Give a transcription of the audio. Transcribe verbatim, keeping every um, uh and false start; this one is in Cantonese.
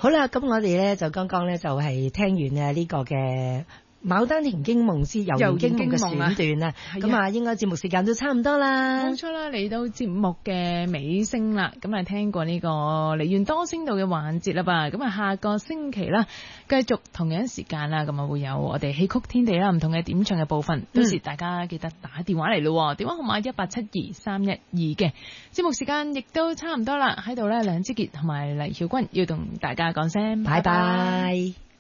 好啦，咁我哋咧就剛剛咧就係聽完啊呢個嘅牡丹田驚夢之遊園驚夢嘅選段啦，咁啊應該節目時間都差唔多啦。 冇錯啦，嚟到節目嘅尾聲啦，咁啊聽過呢個梨園多聲道嘅環節啦吧，咁啊下個星期啦，繼續同樣時間啦，咁啊會有我哋戲曲天地啦，唔同嘅點唱嘅部分，到時大家記得打電話嚟咯，電話號碼一八七二三一二嘅。節目時間亦都差唔多啦，喺度咧梁之傑同埋黎曉君要同大家講聲，拜拜。